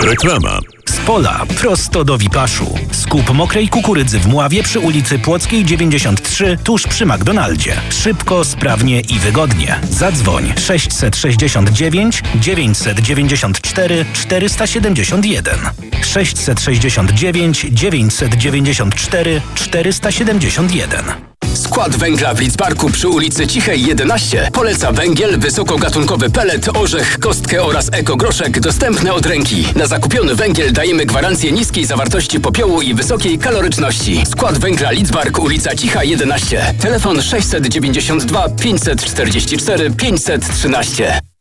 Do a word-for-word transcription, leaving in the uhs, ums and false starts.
Reklama. Z pola prosto do Wipaszu. Skup mokrej kukurydzy w Mławie przy ulicy Płockiej dziewięćdziesiąt trzy, tuż przy McDonaldzie. Szybko, sprawnie i wygodnie. Zadzwoń sześćset sześćdziesiąt dziewięć dziewięćset dziewięćdziesiąt cztery czterysta siedemdziesiąt jeden. sześćset sześćdziesiąt dziewięć dziewięćset dziewięćdziesiąt cztery czterysta siedemdziesiąt jeden. Skład węgla w Lidzbarku przy ulicy Cichej jedenaście poleca węgiel, wysokogatunkowy pelet, orzech, kostkę oraz ekogroszek dostępne od ręki. Na zakupiony węgiel dajemy gwarancję niskiej zawartości popiołu i wysokiej kaloryczności. Skład węgla Lidzbark, ulica Cicha jedenaście. Telefon sześćset dziewięćdziesiąt dwa pięćset czterdzieści cztery pięćset trzynaście.